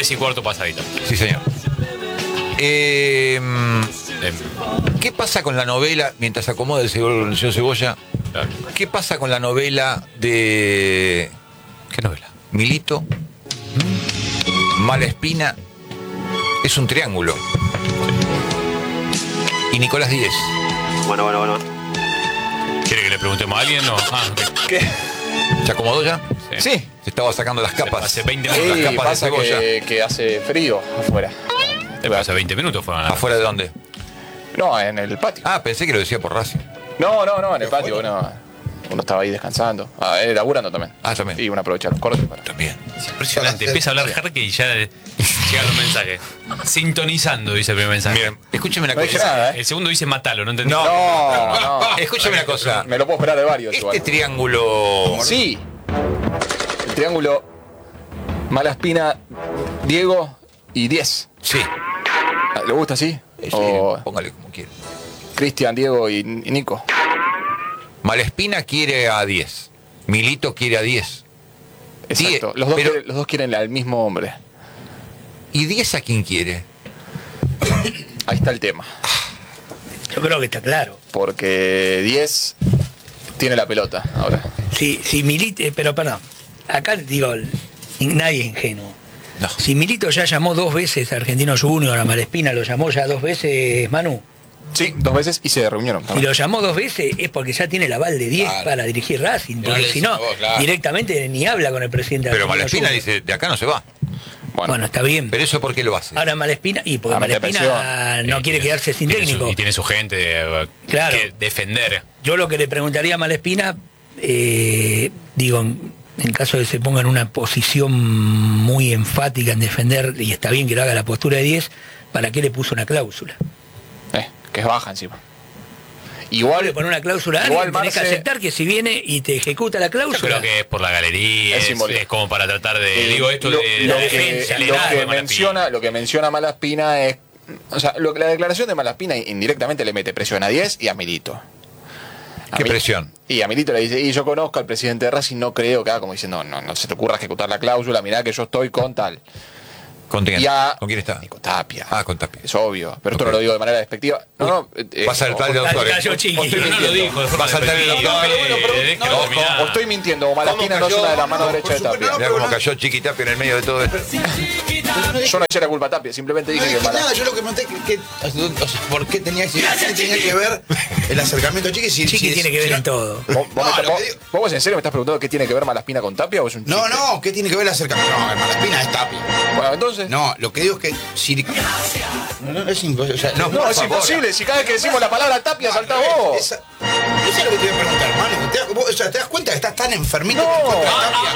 3:15 pasadito. Sí, señor. ¿Qué pasa con la novela, mientras acomoda el señor Cebolla? Claro. ¿Qué pasa con la novela de... ¿Qué novela? Milito, Malespina? Es un triángulo. Y Nicolás Díez. Bueno. ¿Quiere que le preguntemos a alguien? No. ¿Qué? ¿Se acomodó ya? Sí. Se estaba sacando las capas. Hace 20 Las minutos. capas de Pasa cebolla. que hace frío afuera. Hace 20 minutos fueron. ¿Afuera de dónde? No, en el patio. Ah, pensé que lo decía por Racing. No, en el patio. Uno estaba ahí descansando. Laburando también. Ah, también. Y uno aprovecha los cortes para... También. Es impresionante. Empieza a hablar Jarque y ya llegan los mensajes. Sintonizando, dice el primer mensaje. Miren, escúcheme una No dije cosa. nada, ¿eh? El segundo dice matalo, ¿no entendí? No. Escúcheme una cosa. Me lo puedo esperar de varios Este igual. triángulo... Sí. El triángulo Malaspina, Diego y 10. Sí. ¿Le gusta así? Sí, O póngale como quiera. Cristian, Diego y Nico. Malespina quiere a 10. Milito quiere a 10. Exacto. Die- Los dos, pero- los dos quieren al mismo hombre. ¿Y 10 a quién quiere? Ahí está el tema. Yo creo que está claro. Porque 10 tiene la pelota ahora. Si Milito, pero perdón, acá digo, nadie es ingenuo. No. Si Milito ya llamó 2 veces a Argentino Junior, a Malespina lo llamó ya 2 veces, Manu, Sí, 2 veces y se reunieron. y lo llamó 2 veces es porque ya tiene el aval de 10 Claro. para dirigir Racing, No porque le si decís no, a vos, claro. directamente ni habla con el presidente de Pero Argentino Malespina Junior. dice, de acá no se va. Bueno, está bien. ¿Pero eso por qué lo hace? Ahora Malespina, y porque Ah, mete Malespina no quiere quedarse sin técnico. Y tiene su gente Claro. que defender. Yo lo que le preguntaría a Malespina, digo, en caso de que se ponga en una posición muy enfática en defender, y está bien que lo haga la postura de 10, ¿para qué le puso una cláusula? Que es baja encima. Le Igual pone una cláusula a igual alguien, tenés que Marce- aceptar que si viene y te ejecuta la Yo cláusula. creo que es por la galería, Es es simbólico. como para tratar de. Digo, esto lo, de lo la que, defensa, lo liderazgo que de Malaspina. lo que menciona Malaspina es, o sea, la declaración de Malaspina indirectamente le mete presión a 10 y a Milito. ¿Qué presión? Y a Milito le dice, y yo conozco al presidente de Racing, no creo que haga como diciendo, no se te ocurra ejecutar la cláusula, mirá que yo estoy con tal. ¿Con quién? Y a- ¿Con quién está? Y con Tapia. Ah, con Tapia. Es obvio, pero esto Ok. no lo digo de manera despectiva. No, Va a saltar el doctor. Cayó Chiqui. estoy No lo mintiendo. dijo de forma Va a saltar el despectiva, doctor. déjalo terminar. O estoy mintiendo, o Malaspina no es ¿Cómo una de las cayó? manos No, derechas de por Tapia. Mira cómo cayó Chiquitapia en el medio de todo esto. Yo no eché la culpa a Tapia, simplemente No dije que dije nada, Malaspina. yo lo que pregunté o sea, ¿por qué tenía que ver el acercamiento a Chiqui? Chiqui tiene que ver en todo. ¿Vos, No, lo que digo- vos en serio me estás preguntando qué tiene que ver Malaspina con Tapia o es un chiste? No, ¿qué tiene que ver el acercamiento? No, Malaspina es Tapia. Bueno, entonces. No, lo que digo es que si... No, es imposible. O sea, No, No, por es favor. imposible. Si cada vez que decimos la palabra Tapia, saltás vos. Eso es lo que te voy a preguntar, Manu. O sea, ¿te das cuenta que estás tan enfermito No. que encuentras Tapia?